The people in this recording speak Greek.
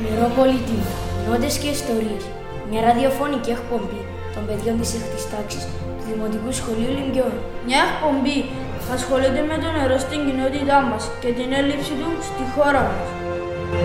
Μυρόπολη TV, νότες και ιστορίες. Μια ραδιοφωνική εκπομπή των παιδιών της 6ης τάξης του Δημοτικού Σχολείου Λυκειών. Μια εκπομπή ασχολείται με το νερό στην κοινότητά μας και την έλλειψη του στη χώρα μας.